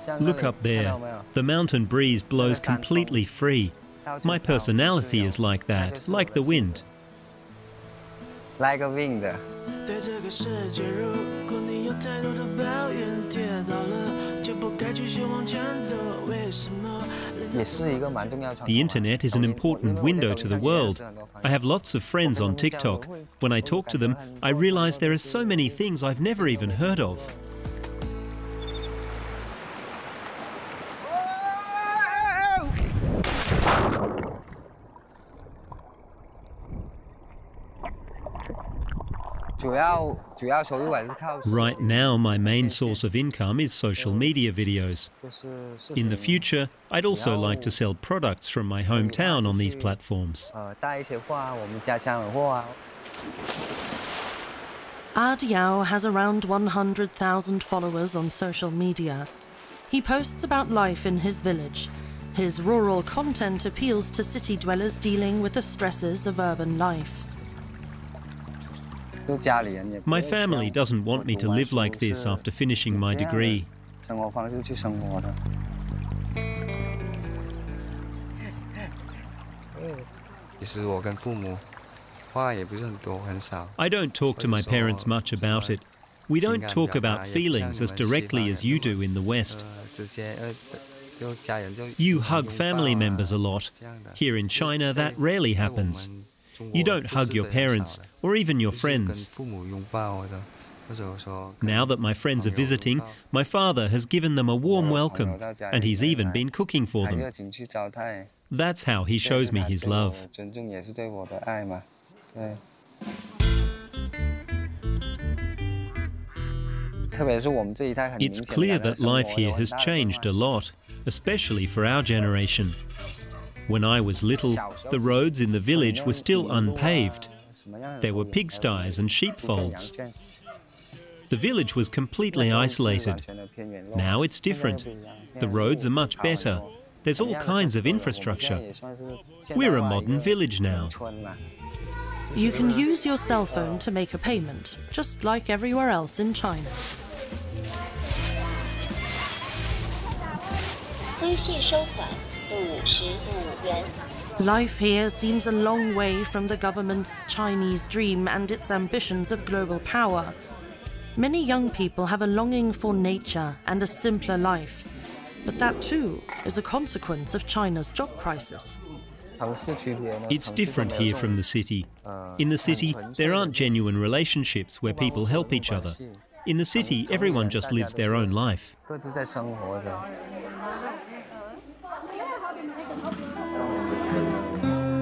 Look up there. The mountain breeze blows completely free. My personality is like that, like the wind. Like a wind. 对这个世界，如果你有太多的抱怨，跌倒了就不该继续往前走。为什么？ The internet is an important window to the world. I have lots of friends on TikTok. When I talk to them, I realize there are so many things I've never even heard of. Right now, my main source of income is social media videos. In the future, I'd also like to sell products from my hometown on these platforms. Ad Yao has around 100,000 followers on social media. He posts about life in his village. His rural content appeals to city dwellers dealing with the stresses of urban life. My family doesn't want me to live like this after finishing my degree. I don't talk to my parents much about it. We don't talk about feelings as directly as you do in the West. You hug family members a lot. Here in China, that rarely happens. You don't hug your parents or even your friends. Now that my friends are visiting, my father has given them a warm welcome, and he's even been cooking for them. That's how he shows me his love. It's clear that life here has changed a lot, especially for our generation. When I was little, the roads in the village were still unpaved. There were pigsties and sheepfolds. The village was completely isolated. Now it's different. The roads are much better. There's all kinds of infrastructure. We're a modern village now. You can use your cell phone to make a payment, just like everywhere else in China. Life here seems a long way from the government's Chinese dream and its ambitions of global power. Many young people have a longing for nature and a simpler life, but that too is a consequence of China's job crisis. It's different here from the city. In the city, there aren't genuine relationships where people help each other. In the city, everyone just lives their own life.